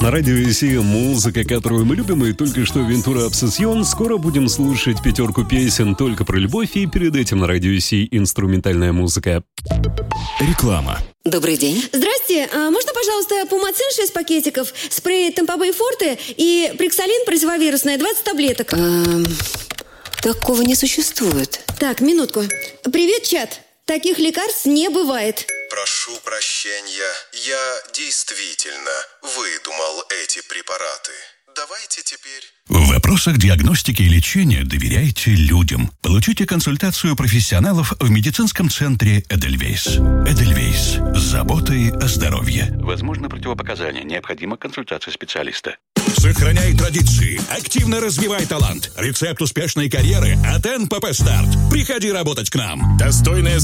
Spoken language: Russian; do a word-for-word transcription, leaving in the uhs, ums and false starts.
На радио Россия музыка, которую мы любим, и только что Вентура Обсессион. Скоро будем слушать пятерку песен только про любовь, и перед этим на радио Россия инструментальная музыка. Реклама. Добрый день. Здрасте, а можно, пожалуйста, Пумацин шесть пакетиков, спрей Тампобей Форте и Приксалин противовирусная двадцать таблеток? Эм, такого не существует. Так, минутку. Привет, чат. Таких лекарств не бывает. Прошу прощения, я действительно выдумал эти препараты. Давайте теперь... В вопросах диагностики и лечения доверяйте людям. Получите консультацию профессионалов в медицинском центре Эдельвейс. Эдельвейс. С заботой о здоровье. Возможно, противопоказания. Необходима консультация специалиста. Сохраняй традиции. Активно развивай талант. Рецепт успешной карьеры от эн пэ пэ Старт. Приходи работать к нам. Достойная